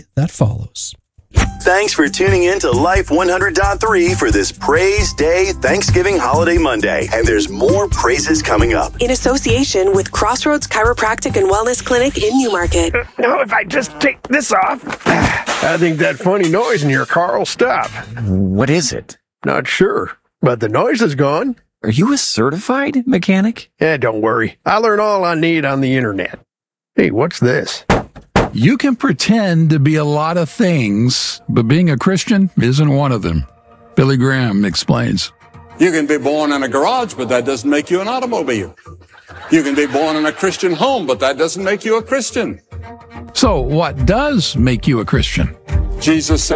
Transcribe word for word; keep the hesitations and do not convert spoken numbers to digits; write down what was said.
that follows. Thanks for tuning in to Life one hundred point three for this Praise Day Thanksgiving Holiday Monday. And there's more praises coming up. In association with Crossroads Chiropractic and Wellness Clinic in Newmarket. Uh, now, if I just take this off, I think that funny noise in your car will stop. What is it? Not sure, but the noise is gone. Are you a certified mechanic? Yeah, don't worry. I learn all I need on the internet. Hey, what's this? You can pretend to be a lot of things, but being a Christian isn't one of them. Billy Graham explains. You can be born in a garage, but that doesn't make you an automobile. You can be born in a Christian home, but that doesn't make you a Christian. So what does make you a Christian? Jesus said,